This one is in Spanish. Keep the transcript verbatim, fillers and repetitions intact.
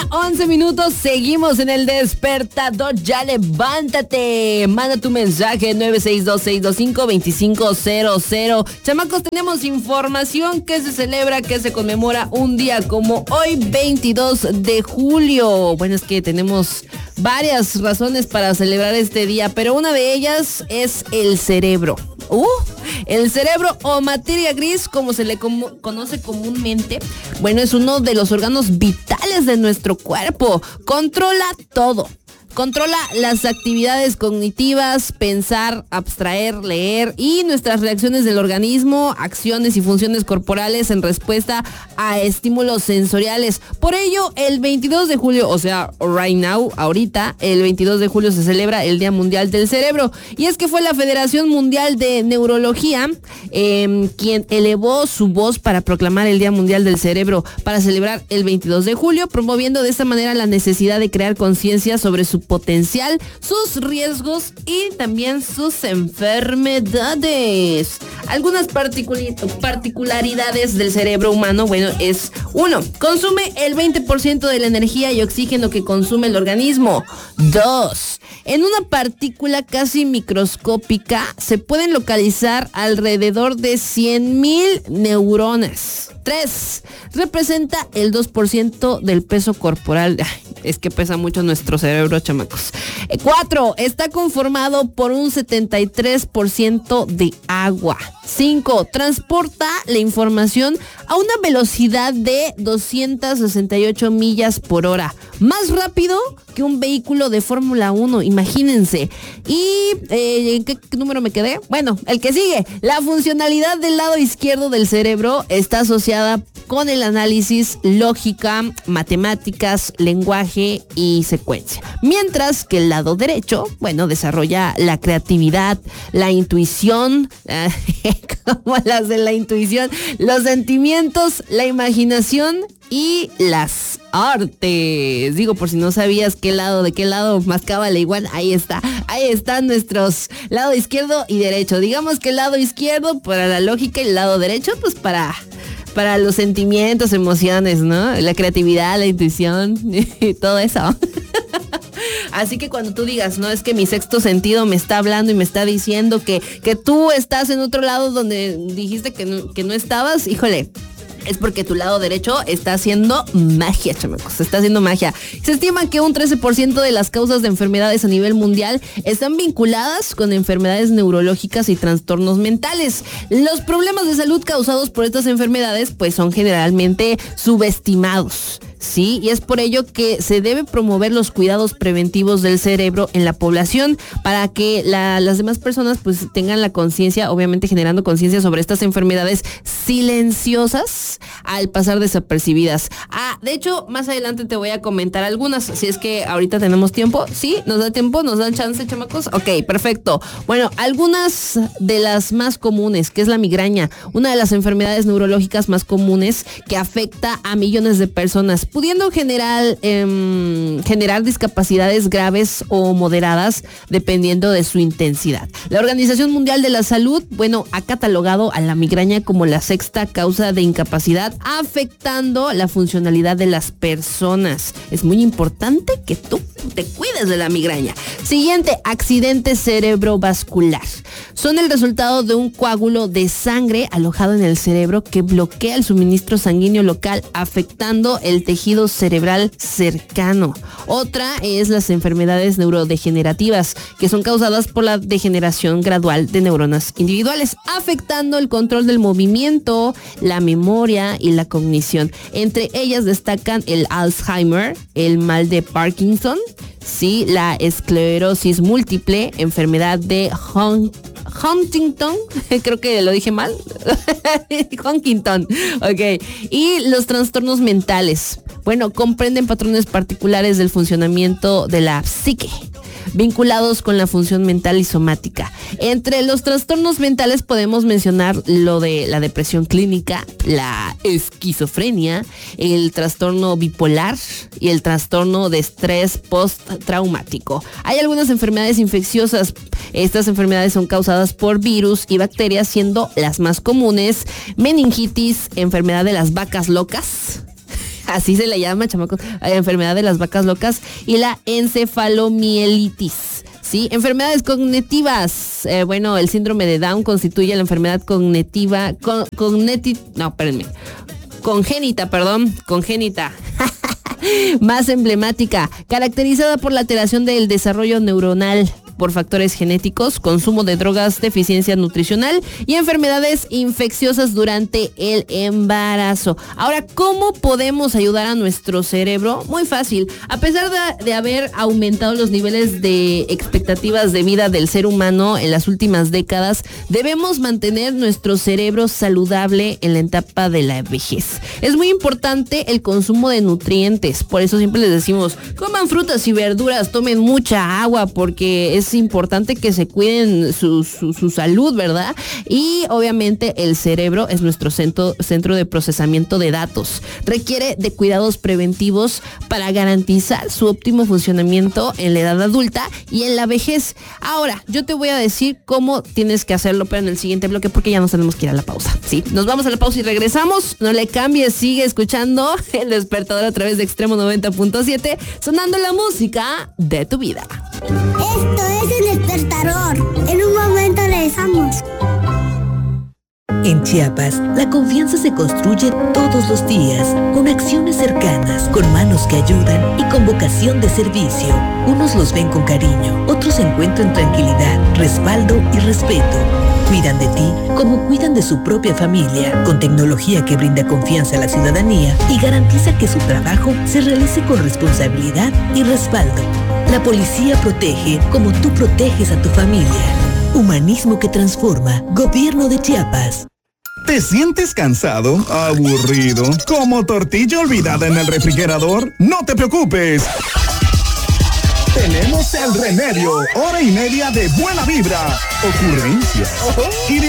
once minutos, seguimos en el despertador. Ya levántate, manda tu mensaje nueve seis dos, seis dos cinco, dos cinco cero cero. Chamacos, tenemos información que se celebra, que se conmemora un día como hoy, veintidós de julio. Bueno, es que tenemos varias razones para celebrar este día, pero una de ellas es el cerebro. Uh, el cerebro o materia gris, como se le com- conoce comúnmente, bueno, es uno de los órganos vitales de nuestro cuerpo. Controla todo. Controla las actividades cognitivas, pensar, abstraer, leer y nuestras reacciones del organismo, acciones y funciones corporales en respuesta a estímulos sensoriales. Por ello, el veintidós de julio, o sea, right now, ahorita, el veintidós de julio se celebra el Día Mundial del Cerebro. Y es que fue la Federación Mundial de Neurología eh, quien elevó su voz para proclamar el Día Mundial del Cerebro para celebrar el veintidós de julio, promoviendo de esta manera la necesidad de crear conciencia sobre su potencial, sus riesgos y también sus enfermedades. Algunas particul- particularidades del cerebro humano, bueno, es uno, consume el veinte por ciento de la energía y oxígeno que consume el organismo. Dos, en una partícula casi microscópica se pueden localizar alrededor de cien mil neuronas. Tres, representa el dos por ciento del peso corporal. Ay, es que pesa mucho nuestro cerebro, chamacos. Cuatro, está conformado por un setenta y tres por ciento de agua. Cinco, transporta la información a una velocidad de doscientas sesenta y ocho millas por hora. Más rápido que un vehículo de Fórmula uno, imagínense. Y, eh, ¿en qué número me quedé? Bueno, el que sigue. La funcionalidad del lado izquierdo del cerebro está asociada con el análisis, lógica, matemáticas, lenguaje y secuencia. Mientras que el lado derecho, bueno, desarrolla la creatividad, la intuición, como las de la intuición, los sentimientos, la imaginación y las artes. Digo, por si no sabías qué lado, de qué lado mascaba la iguana, ahí está. Ahí están nuestros lado izquierdo y derecho. Digamos que el lado izquierdo para la lógica y el lado derecho, pues para... para los sentimientos, emociones, ¿no? La creatividad, la intuición y todo eso. Así que cuando tú digas, no, es que mi sexto sentido me está hablando y me está diciendo que, que tú estás en otro lado donde dijiste que no, que no estabas, híjole, es porque tu lado derecho está haciendo magia, chamacos, está haciendo magia. Se estima que un trece por ciento de las causas de enfermedades a nivel mundial están vinculadas con enfermedades neurológicas y trastornos mentales. Los problemas de salud causados por estas enfermedades, pues, son generalmente subestimados. Sí, y es por ello que se debe promover los cuidados preventivos del cerebro en la población para que la, las demás personas pues tengan la conciencia, obviamente generando conciencia sobre estas enfermedades silenciosas al pasar desapercibidas. Ah, de hecho, más adelante te voy a comentar algunas, si es que ahorita tenemos tiempo. ¿Sí? ¿Nos da tiempo? ¿Nos dan chance, chamacos? Ok, perfecto. Bueno, algunas de las más comunes, que es la migraña, una de las enfermedades neurológicas más comunes que afecta a millones de personas, pudiendo generar, eh, generar discapacidades graves o moderadas dependiendo de su intensidad. La Organización Mundial de la Salud, bueno, ha catalogado a la migraña como la sexta causa de incapacidad, afectando la funcionalidad de las personas. Es muy importante que tú te cuides de la migraña. Siguiente, accidente cerebrovascular. Son el resultado de un coágulo de sangre alojado en el cerebro que bloquea el suministro sanguíneo local, afectando el tejido cerebral cercano. Otra es las enfermedades neurodegenerativas, que son causadas por la degeneración gradual de neuronas individuales, afectando el control del movimiento, la memoria y la cognición. Entre ellas destacan el Alzheimer, el mal de Parkinson, sí, la esclerosis múltiple, enfermedad de Hon- Huntington, creo que lo dije mal, Huntington, ok, y los trastornos mentales. Bueno, comprenden patrones particulares del funcionamiento de la psique, vinculados con la función mental y somática. Entre los trastornos mentales podemos mencionar lo de la depresión clínica, la esquizofrenia, el trastorno bipolar y el trastorno de estrés postraumático. Hay algunas enfermedades infecciosas. Estas enfermedades son causadas por virus y bacterias, siendo las más comunes meningitis, enfermedad de las vacas locas. así se le llama, chamacos, la enfermedad de las vacas locas, y la encefalomielitis. Sí, enfermedades cognitivas. Eh, bueno, el síndrome de Down constituye la enfermedad cognitiva, con, cogniti, no, espérenme, congénita, perdón, congénita. Más emblemática, caracterizada por la alteración del desarrollo neuronal por factores genéticos, consumo de drogas, deficiencia nutricional y enfermedades infecciosas durante el embarazo. Ahora, ¿cómo podemos ayudar a nuestro cerebro? Muy fácil. A pesar de, de haber aumentado los niveles de expectativas de vida del ser humano en las últimas décadas, debemos mantener nuestro cerebro saludable en la etapa de la vejez. Es muy importante el consumo de nutrientes, por eso siempre les decimos, coman frutas y verduras, tomen mucha agua, porque es importante que se cuiden su, su, su salud, ¿verdad? Y obviamente el cerebro es nuestro centro, centro de procesamiento de datos. Requiere de cuidados preventivos para garantizar su óptimo funcionamiento en la edad adulta y en la vejez. Ahora, yo te voy a decir cómo tienes que hacerlo, pero en el siguiente bloque, porque ya nos tenemos que ir a la pausa, ¿sí? Nos vamos a la pausa y regresamos. No le cambies, sigue escuchando El Despertador a través de Extremo noventa punto siete, sonando la música de tu vida. Esto es El Despertador. En un momento regresamos. En Chiapas, la confianza se construye todos los días, con acciones cercanas, con manos que ayudan y con vocación de servicio. Unos los ven con cariño, otros encuentran tranquilidad, respaldo y respeto. Cuidan de ti como cuidan de su propia familia, con tecnología que brinda confianza a la ciudadanía y garantiza que su trabajo se realice con responsabilidad y respaldo. La policía protege como tú proteges a tu familia. Humanismo que transforma. Gobierno de Chiapas. ¿Te sientes cansado, aburrido, como tortilla olvidada en el refrigerador? No te preocupes. Tenemos el remedio. Hora y media de buena vibra, ocurrencias y